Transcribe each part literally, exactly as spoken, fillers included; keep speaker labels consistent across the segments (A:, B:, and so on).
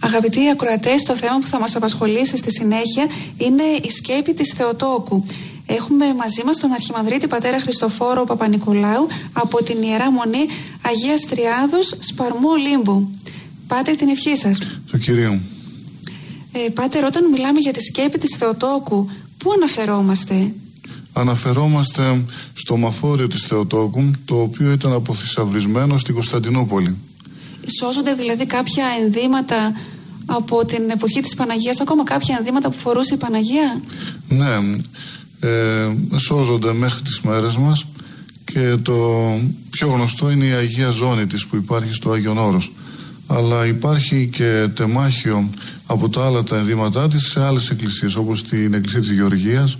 A: Αγαπητοί ακροατές, το θέμα που θα μας απασχολήσει στη συνέχεια είναι η σκέπη της Θεοτόκου. Έχουμε μαζί μας τον Αρχιμανδρίτη Πατέρα Χριστοφόρο Παπα-Νικολάου από την Ιερά Μονή Αγίας Τριάδος Σπαρμού Ολύμπου. Πάτερ, την ευχή σας.
B: Το Κυρίο.
A: Ε, Πάτερ, όταν μιλάμε για τη σκέπη της Θεοτόκου, πού αναφερόμαστε?
B: Αναφερόμαστε στο μαφόριο της Θεοτόκου, το οποίο ήταν αποθυσαυρισμένο στην Κωνσταντινούπολη.
A: Σώζονται δηλαδή κάποια ενδύματα από την εποχή της Παναγίας, ακόμα κάποια ενδύματα που φορούσε η Παναγία?
B: Ναι, ε, σώζονται μέχρι τις μέρες μας και το πιο γνωστό είναι η Αγία Ζώνη της που υπάρχει στο Άγιον Όρος. Αλλά υπάρχει και τεμάχιο από τα άλλα τα ενδύματά της σε άλλες εκκλησίες, όπως την Εκκλησία της Γεωργίας,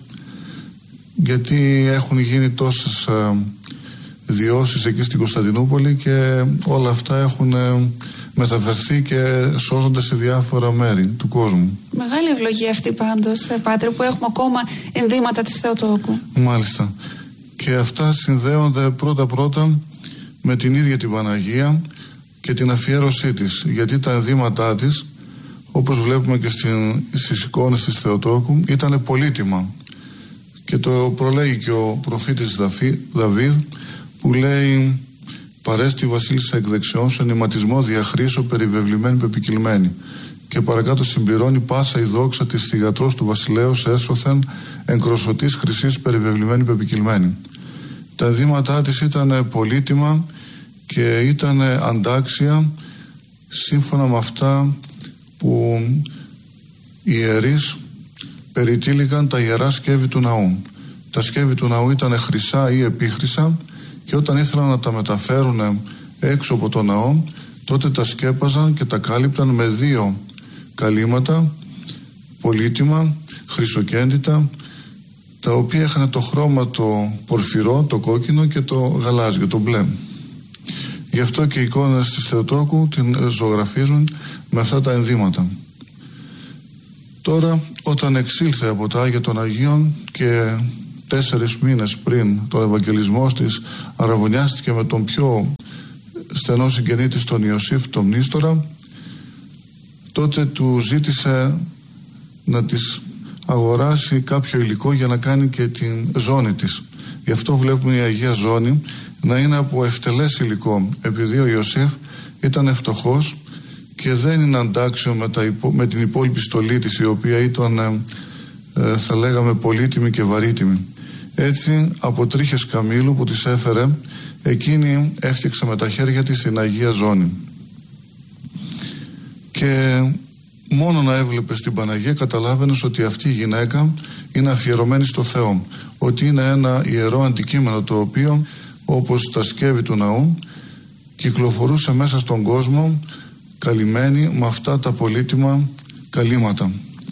B: γιατί έχουν γίνει τόσες ε, διώσεις εκεί στην Κωνσταντινούπολη και όλα αυτά έχουν ε, μεταφερθεί και σώζονται σε διάφορα μέρη του κόσμου.
A: Μεγάλη ευλογία αυτή πάντως, Πάτερ, που έχουμε ακόμα ενδύματα της Θεοτόκου.
B: Μάλιστα. Και αυτά συνδέονται πρώτα-πρώτα με την ίδια την Παναγία και την αφιέρωσή της, γιατί τα ενδύματά της, όπως βλέπουμε και στην, στις εικόνες της Θεοτόκου, ήταν πολύτιμα. Και το προλέγει και ο προφήτης Δαβίδ, που λέει: «Παρέστη βασίλισσα εκ δεξιών σου ενηματισμό διαχρήσω περιβεβλημένη πεπικυλμένη». Και παρακάτω συμπληρώνει: «Πάσα η δόξα της θυγατρός του βασιλέως έσωθεν εν κροσωτής χρυσής περιβεβλημένη πεπικυλμένη». Τα ενδύματά της ήταν πολύτιμα και ήταν αντάξια σύμφωνα με αυτά που οι ιερείς περιτύλιγαν τα ιερά σκεύη του ναού. Τα σκεύη του ναού ήταν χρυσά ή επίχρυσα και όταν ήθελαν να τα μεταφέρουν έξω από το ναό, τότε τα σκέπαζαν και τα κάλυπταν με δύο καλύματα πολύτιμα, χρυσοκέντητα, τα οποία είχαν το χρώμα το πορφυρό, το κόκκινο και το γαλάζιο, το μπλε. Γι' αυτό και οι εικόνες της Θεοτόκου την ζωγραφίζουν με αυτά τα ενδύματα. Τώρα, όταν εξήλθε από τα Άγια των Αγίων και τέσσερις μήνες πριν τον Ευαγγελισμό της αραβωνιάστηκε με τον πιο στενό συγγενή της, τον Ιωσήφ, τον Μνήστορα, τότε του ζήτησε να της αγοράσει κάποιο υλικό για να κάνει και την ζώνη της. Γι' αυτό βλέπουμε η Αγία Ζώνη να είναι από ευτελές υλικό, επειδή ο Ιωσήφ ήταν φτωχός και δεν είναι αντάξιο με, τα υπο... με την υπόλοιπη στολή της, η οποία ήταν ε, ε, θα λέγαμε πολύτιμη και βαρύτιμη. Έτσι, από τρίχες καμήλου που της έφερε, εκείνη έφτιαξε με τα χέρια της την Αγία Ζώνη. Και μόνο να έβλεπες την Παναγία καταλάβαινες ότι αυτή η γυναίκα είναι αφιερωμένη στο Θεό, ότι είναι ένα ιερό αντικείμενο το οποίο, όπως τα σκεύη του ναού, κυκλοφορούσε μέσα στον κόσμο καλυμμένη με αυτά τα πολύτιμα καλύματα.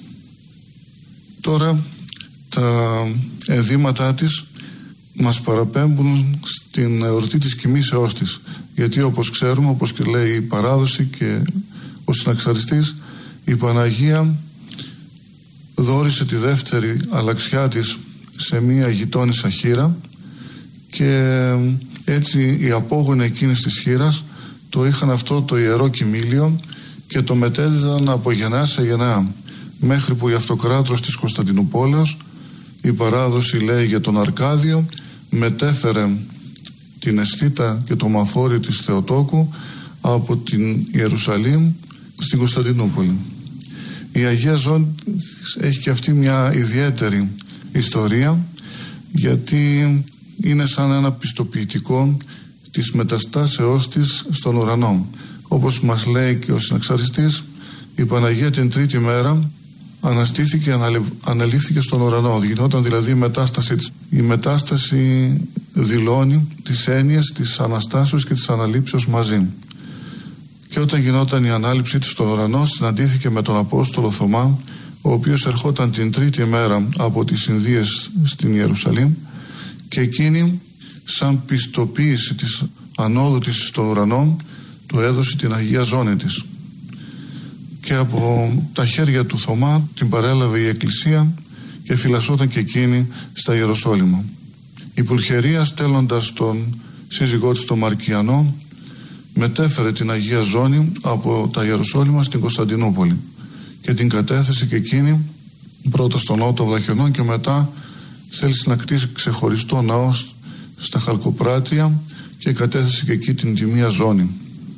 B: Τώρα τα ενδύματά της μας παραπέμπουν στην εορτή της κοιμήσεώς της, γιατί όπως ξέρουμε, όπως και λέει η παράδοση και ο συναξαριστής, η Παναγία δώρισε τη δεύτερη αλλαξιά της σε μία γειτόνισσα χήρα και έτσι οι απόγονοι εκείνης της χήρας το είχαν αυτό το ιερό κοιμήλιο και το μετέδιδαν από γενιά σε γενιά, μέχρι που η αυτοκράτορας της Κωνσταντινουπόλεως, η παράδοση λέει για τον Αρκάδιο, μετέφερε την αισθήτα και το μαφόρι της Θεοτόκου από την Ιερουσαλήμ στην Κωνσταντινούπολη. Η Αγία Ζώνη έχει και αυτή μια ιδιαίτερη ιστορία, γιατί είναι σαν ένα πιστοποιητικό της μεταστάσεώς της στον ουρανό. Όπως μας λέει και ο συναξαριστής, η Παναγία την τρίτη μέρα αναστήθηκε και αναλήφθηκε στον ουρανό. Γινόταν δηλαδή η μετάστασή της. Η μετάσταση δηλώνει τις έννοιες της Αναστάσεως και της Αναλήψεως μαζί. Και όταν γινόταν η ανάληψή της στον ουρανό, συναντήθηκε με τον Απόστολο Θωμά, ο οποίος ερχόταν την τρίτη μέρα από τις Ινδίες στην Ιερουσαλήμ και εκείνη, σαν πιστοποίηση της ανόδου της στον ουρανό, του έδωσε την Αγία Ζώνη της. Και από τα χέρια του Θωμά την παρέλαβε η Εκκλησία και φυλασσόταν και εκείνη στα Ιεροσόλυμα. Η Πουλχερία, στέλνοντας τον σύζυγό της τον Μαρκιανό, μετέφερε την Αγία Ζώνη από τα Ιεροσόλυμα στην Κωνσταντινούπολη και την κατέθεσε και εκείνη πρώτα στον ναό των Βλαχερνών και μετά θέλησε να κτίσει ξεχωριστό ναό στα Χαλκοπράτεια και κατέθεσε και εκεί την τιμία Ζώνη.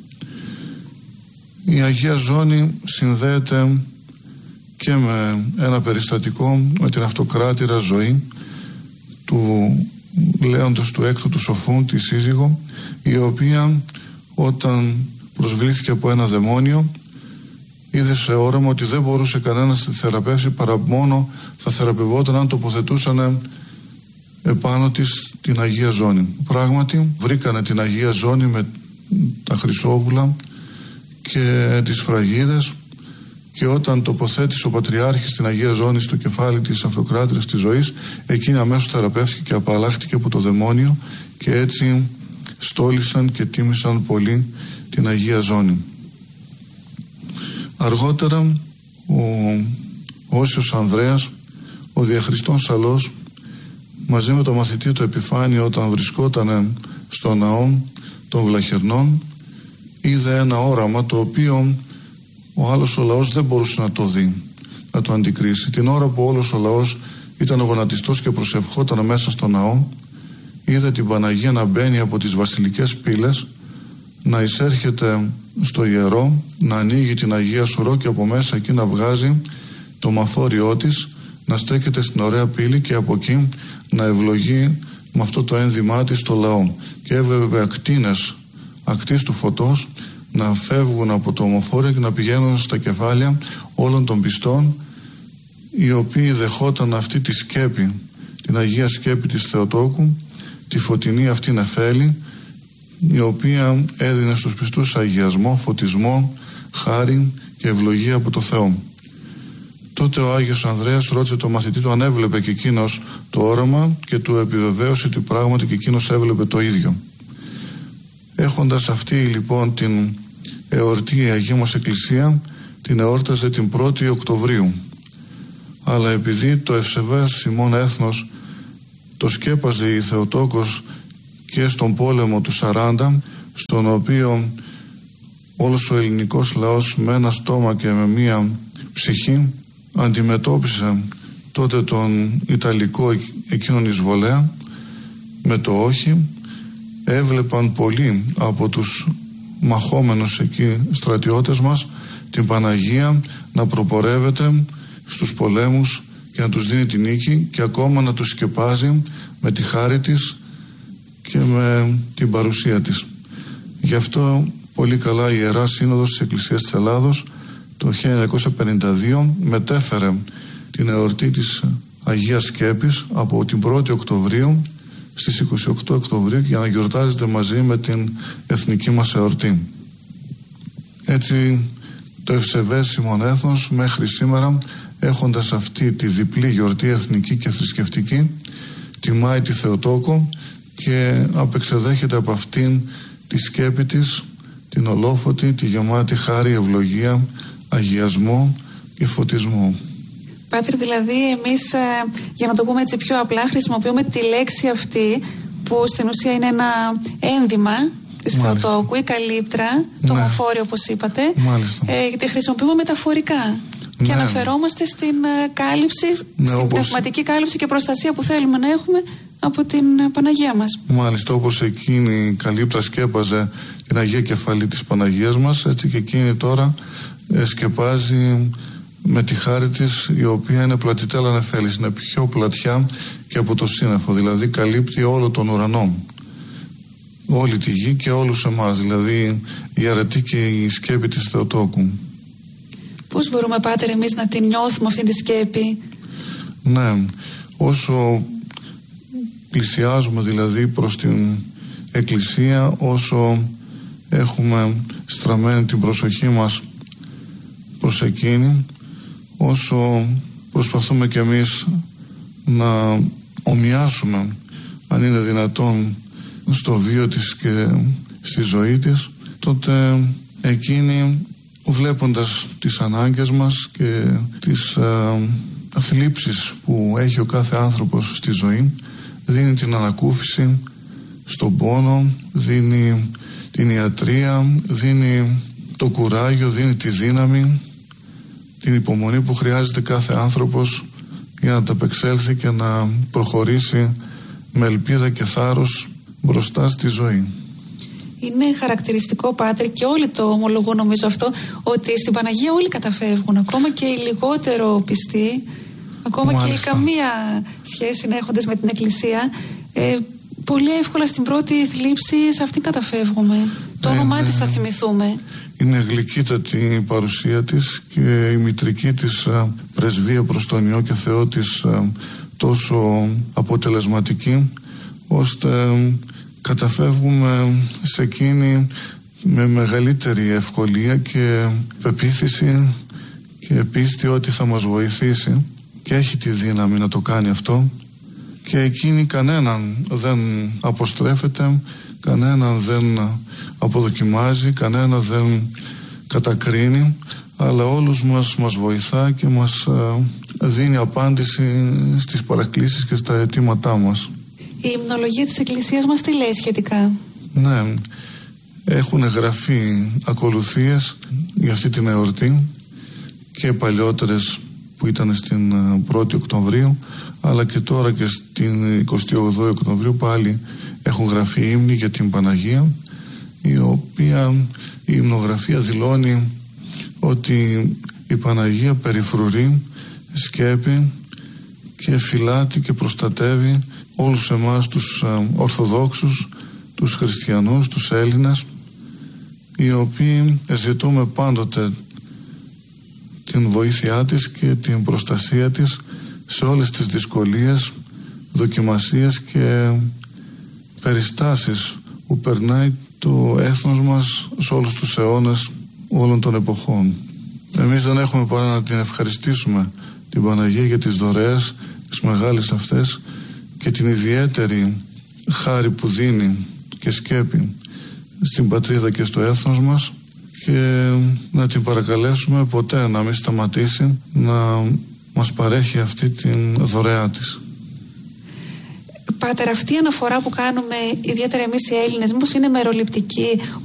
B: Η Αγία Ζώνη συνδέεται και με ένα περιστατικό με την αυτοκράτηρα ζωή του Λέοντος του Έκτου του Σοφού, τη σύζυγο, η οποία όταν προσβλήθηκε από ένα δαιμόνιο είδε σε όραμα ότι δεν μπορούσε κανένας να τη θεραπεύσει παρά μόνο θα θεραπευόταν αν τοποθετούσαν επάνω της την Αγία Ζώνη. Πράγματι βρήκανε την Αγία Ζώνη με τα χρυσόβουλα και τις φραγίδες και όταν τοποθέτησε ο Πατριάρχης την Αγία Ζώνη στο κεφάλι της αυτοκράτηρας της ζωής, εκείνη αμέσως θεραπεύτηκε και απαλλάχτηκε από το δαιμόνιο και έτσι στόλισαν και τίμησαν πολύ την Αγία Ζώνη. Αργότερα ο Όσιος Ανδρέας, ο διαχριστών Σαλός, μαζί με τον μαθητή του Επιφάνιο, όταν βρισκόταν στο ναό των Βλαχερνών, είδε ένα όραμα το οποίο ο άλλος ο λαός δεν μπορούσε να το δει, να το αντικρίσει. Την ώρα που όλος ο λαός ήταν γονατιστός και προσευχόταν μέσα στο ναό, είδε την Παναγία να μπαίνει από τις βασιλικές πύλες, να εισέρχεται στο ιερό, να ανοίγει την Αγία Σωρό και από μέσα εκεί να βγάζει το μαφόριό της, να στέκεται στην ωραία πύλη και από εκεί να ευλογεί με αυτό το ένδυμά της το λαό. Και έβλεπε ακτίνες ακτής του φωτός να φεύγουν από το ομοφόριο και να πηγαίνουν στα κεφάλια όλων των πιστών, οι οποίοι δεχόταν αυτή τη σκέπη, την Αγία Σκέπη της Θεοτόκου, τη φωτεινή αυτή νεφέλη, η οποία έδινε στους πιστούς αγιασμό, φωτισμό, χάρη και ευλογία από το Θεό. Τότε ο Άγιος Ανδρέας ρώτησε τον μαθητή του αν έβλεπε και εκείνος το όραμα και του επιβεβαίωσε ότι πράγματι και εκείνος έβλεπε το ίδιο. Έχοντας αυτή λοιπόν την εορτή η Αγία μας Εκκλησία την εόρταζε την πρώτη Οκτωβρίου, αλλά επειδή το ευσεβές ημών έθνος το σκέπαζε η Θεοτόκος και στον πόλεμο του σαράντα, στον οποίο όλος ο ελληνικός λαός με ένα στόμα και με μία ψυχή αντιμετώπισε τότε τον Ιταλικό εκείνον εισβολέα με το όχι, έβλεπαν πολλοί από τους μαχόμενους εκεί στρατιώτες μας την Παναγία να προπορεύεται στους πολέμους και να τους δίνει την νίκη και ακόμα να τους σκεπάζει με τη χάρη της και με την παρουσία της. Γι' αυτό πολύ καλά η Ιερά Σύνοδος της Εκκλησίας της Ελλάδος το χίλια εννιακόσια πενήντα δύο μετέφερε την εορτή της Αγίας Σκέπης από την πρώτη Οκτωβρίου στις είκοσι οκτώ Οκτωβρίου για να γιορτάζεται μαζί με την εθνική μας εορτή. Έτσι το ευσεβές ημών έθνος μέχρι σήμερα, έχοντας αυτή τη διπλή γιορτή εθνική και θρησκευτική, τιμάει τη Θεοτόκο και απεξεδέχεται από αυτήν τη σκέπη της, την ολόφωτη, τη γεμάτη χάρη, ευλογία, αγιασμό και φωτισμό.
A: Πάτερ, δηλαδή εμείς, για να το πούμε έτσι πιο απλά, χρησιμοποιούμε τη λέξη αυτή που στην ουσία είναι ένα ένδυμα της Θεοτόκου, η καλύπτρα, το ναι. μοφόριο όπως είπατε, ε, τη χρησιμοποιούμε μεταφορικά ναι. και αναφερόμαστε στην κάλυψη, ναι, στην όπως... πνευματική κάλυψη και προστασία που θέλουμε να έχουμε από την Παναγία μας. Μάλιστα, όπως εκείνη η καλύπτρα σκέπαζε την Αγία Κεφαλή της Παναγίας μας, έτσι και εκείνη τώρα ε, σκεπάζει με τη χάρη της, η οποία είναι πλατιτέλα νεφέλης, είναι πιο πλατιά και από το σύννεφο, δηλαδή καλύπτει όλο τον ουρανό, όλη τη γη και όλους εμάς, δηλαδή η αρετή και η σκέπη της Θεοτόκου. Πώς μπορούμε, Πάτερ, εμείς να την νιώθουμε αυτή τη σκέπη? Ναι, όσο πλησιάζουμε δηλαδή προς την Εκκλησία, όσο έχουμε στραμμένη την προσοχή μας προς εκείνη, όσο προσπαθούμε κι εμείς να ομοιάσουμε, αν είναι δυνατόν, στο βίο της και στη ζωή της, τότε εκείνη, βλέποντας τις ανάγκες μας και τις ε, θλίψεις που έχει ο κάθε άνθρωπος στη ζωή, δίνει την ανακούφιση στον πόνο, δίνει
B: την ιατρία, δίνει το κουράγιο, δίνει τη δύναμη, την υπομονή που χρειάζεται κάθε άνθρωπος για να ταπεξέλθει και να προχωρήσει με ελπίδα και θάρρος μπροστά στη ζωή.
A: Είναι χαρακτηριστικό, Πάτερ, και όλοι το ομολογούν νομίζω αυτό, ότι στην Παναγία όλοι καταφεύγουν, ακόμα και οι λιγότερο πιστοί, ακόμα Μάλιστα. και οι καμία σχέση να έχοντες με την Εκκλησία, ε, πολύ εύκολα στην πρώτη θλίψη σε αυτήν καταφεύγουμε. Ναι, το όνομά ναι. της θα θυμηθούμε. Είναι γλυκύτατη η παρουσία της και η μητρική της πρεσβεία προς τον Υιό και Θεό της τόσο αποτελεσματική, ώστε καταφεύγουμε σε εκείνη με μεγαλύτερη ευκολία και πεποίθηση και πίστη ότι θα μας βοηθήσει, και έχει τη δύναμη να το κάνει αυτό, και εκείνη κανέναν δεν αποστρέφεται, κανέναν δεν αποδοκιμάζει, κανέναν δεν κατακρίνει, αλλά όλους μας μας βοηθά και μας δίνει απάντηση στις παρακλήσεις και στα αιτήματά μας. Η υμνολογία της Εκκλησίας μας τι λέει σχετικά? Ναι, έχουν γραφεί ακολουθίες για αυτή την εορτή και παλιότερες που ήταν στην πρώτη Οκτωβρίου, αλλά και τώρα και στην εικοστή όγδοη Οκτωβρίου πάλι έχουν γραφεί ύμνοι για την Παναγία, η οποία η υμνογραφία δηλώνει ότι η Παναγία περιφρουρεί, σκέπει και φυλάτει και προστατεύει όλους εμάς τους Ορθοδόξους, τους Χριστιανούς, τους Έλληνες, οι οποίοι ζητούμε πάντοτε την βοήθειά της και την προστασία της σε όλες τις δυσκολίες, δοκιμασίες και περιστάσεις που περνάει το έθνος μας σε όλους τους αιώνες όλων των εποχών. Εμείς δεν έχουμε παρά να την ευχαριστήσουμε την Παναγία για τις δωρεές, τις μεγάλες αυτές, και την ιδιαίτερη χάρη που δίνει και σκέπει στην πατρίδα και στο έθνος μας, και να την παρακαλέσουμε ποτέ να μην σταματήσει να μας παρέχει αυτή την δωρεά της. Πάτερ, αυτή η αναφορά που κάνουμε ιδιαίτερα εμείς οι Έλληνες, μήπως είναι μεροληπτική,